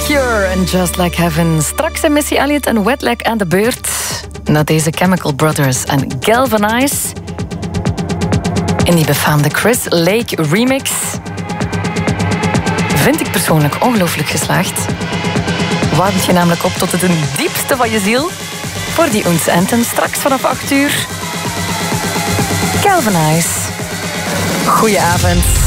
Cure en Just Like Heaven. Straks zijn Missy Elliott en Wet Leg aan de beurt. Na deze Chemical Brothers en Galvanize. In die befaamde Chris Lake remix. Vind ik persoonlijk ongelooflijk geslaagd. Warmt je namelijk op tot het diepste van je ziel. Voor die Oens Anthem straks vanaf 8 uur. Galvanize. Goedenavond.